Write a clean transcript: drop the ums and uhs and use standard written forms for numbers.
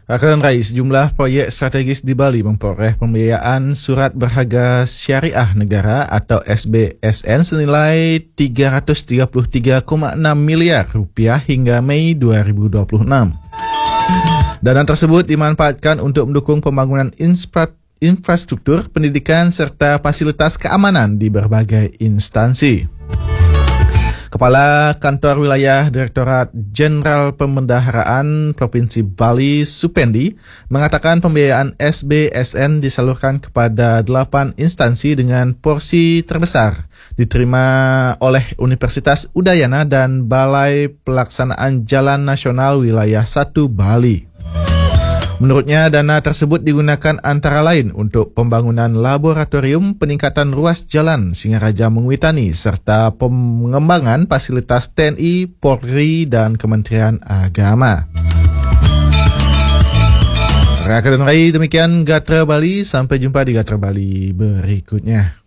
Akan raih sejumlah proyek strategis di Bali memperoleh pembiayaan surat berharga syariah negara atau SBSN senilai 333,6 miliar rupiah hingga Mei 2026. Dana tersebut dimanfaatkan untuk mendukung pembangunan infrastruktur, pendidikan, serta fasilitas keamanan di berbagai instansi. Kepala Kantor Wilayah Direktorat Jenderal Pemendaharaan Provinsi Bali, Supendi, mengatakan pembiayaan SBSN disalurkan kepada 8 instansi dengan porsi terbesar diterima oleh Universitas Udayana dan Balai Pelaksanaan Jalan Nasional Wilayah 1 Bali. Menurutnya, dana tersebut digunakan antara lain untuk pembangunan laboratorium, peningkatan ruas jalan Singaraja Mengwitani, serta pengembangan fasilitas TNI, Polri, dan Kementerian Agama. Rakan dan Rai, demikian Gatra Bali. Sampai jumpa di Gatra Bali berikutnya.